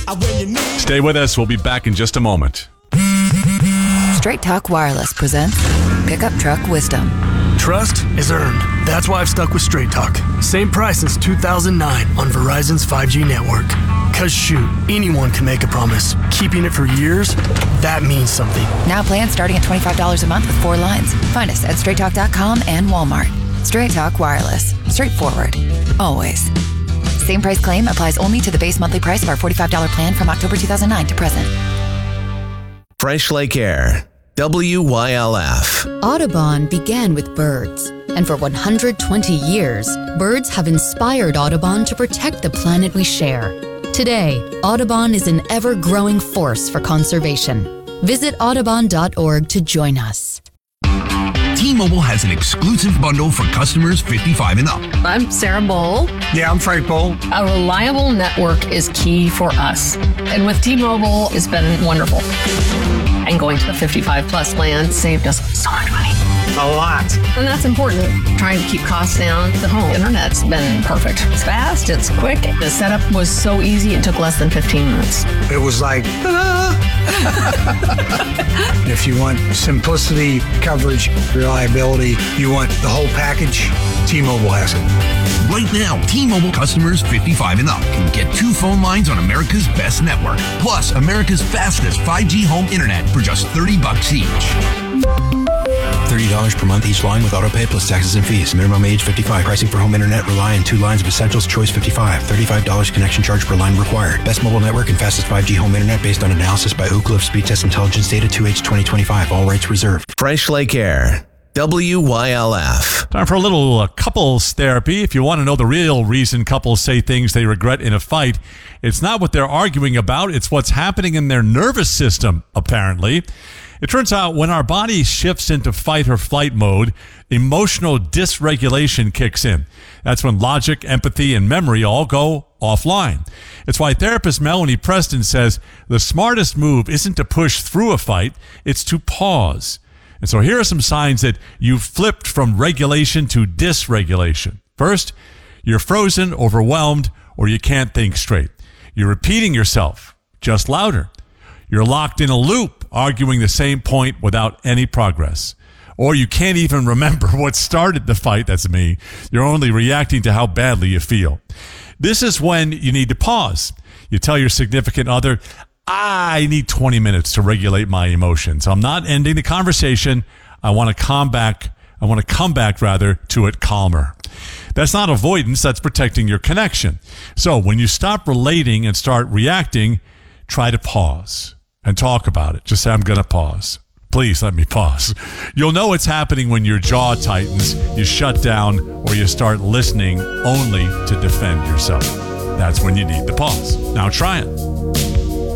Stay with us. We'll be back in just a moment. Straight Talk Wireless presents Pickup Truck Wisdom. Trust is earned. That's why I've stuck with Straight Talk. Same price since 2009 on Verizon's 5G network. Cause shoot, anyone can make a promise. Keeping it for years, that means something. Now plans starting at $25 a month with 4 lines. Find us at straighttalk.com and Walmart. Straight Talk Wireless. Straightforward. Always. Same price claim applies only to the base monthly price of our $45 plan from October 2009 to present. Fresh Lake Air. WYLF. Audubon began with birds, and for 120 years, birds have inspired Audubon to protect the planet we share. Today, Audubon is an ever-growing force for conservation. Visit audubon.org to join us. T-Mobile has an exclusive bundle for customers 55 and up. I'm Sarah Bowl. Yeah, I'm Frank Bowl. A reliable network is key for us. And with T-Mobile, it's been wonderful. And going to the 55 plus plan saved us so much money. A lot. And that's important. Trying to keep costs down. The home internet's been perfect. It's fast, it's quick. The setup was so easy, it took less than 15 minutes. It was like, If you want simplicity, coverage, reliability, you want the whole package, T-Mobile has it. Right now, T-Mobile customers 55 and up can get 2 phone lines on America's best network, plus America's fastest 5G home internet for just $30 each. $30 per month each line with autopay plus taxes and fees. Minimum age 55. Pricing for home internet rely on 2 lines of Essentials Choice 55. $35 connection charge per line required. Best mobile network and fastest 5G home internet based on analysis by Oak Cliff Speed Test Intelligence data 2H 2025. All rights reserved. Fresh Lake Air. WYLF. Time for a little couples therapy. If you want to know the real reason couples say things they regret in a fight, it's not what they're arguing about, it's what's happening in their nervous system, apparently. It turns out when our body shifts into fight or flight mode, emotional dysregulation kicks in. That's when logic, empathy, and memory all go offline. It's why therapist Melanie Preston says the smartest move isn't to push through a fight, it's to pause. And so here are some signs that you've flipped from regulation to dysregulation. First, you're frozen, overwhelmed, or you can't think straight. You're repeating yourself, just louder. You're locked in a loop, arguing the same point without any progress. Or you can't even remember what started the fight, that's me. You're only reacting to how badly you feel. This is when you need to pause. You tell your significant other, I need 20 minutes to regulate my emotions. I'm not ending the conversation. I want to come back to it calmer. That's not avoidance, that's protecting your connection. So when you stop relating and start reacting, try to pause and talk about it. Just say, I'm going to pause. Please let me pause. You'll know it's happening when your jaw tightens, you shut down, or you start listening only to defend yourself. That's when you need the pause. Now try it.